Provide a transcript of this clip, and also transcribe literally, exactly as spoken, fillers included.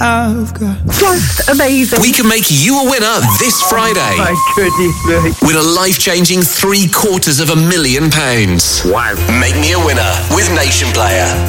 I've got. Just amazing. We can make you a winner this Friday. My goodness me. Win a life-changing three quarters of a million pounds. Wow. Make me a winner with Nation Player.